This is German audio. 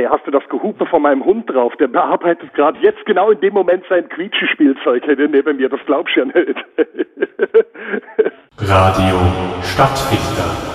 hast du das Gehupe von meinem Hund drauf? Der bearbeitet gerade jetzt genau in dem Moment sein Quietschespielzeug neben mir. Das glaubst du ja nicht. Radio Stadtfilter.